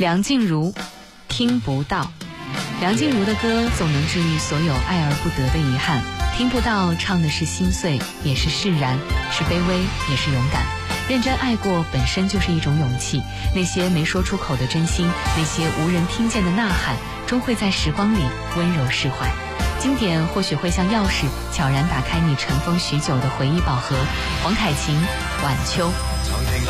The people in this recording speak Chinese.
梁静茹，听不到。梁静茹的歌总能治愈所有爱而不得的遗憾。听不到唱的是心碎，也是释然，是卑微，也是勇敢。认真爱过本身就是一种勇气，那些没说出口的真心，那些无人听见的呐喊，终会在时光里温柔释怀。经典或许会像钥匙，悄然打开你尘封许久的回忆宝盒。黄凯芹，晚秋。 曾停留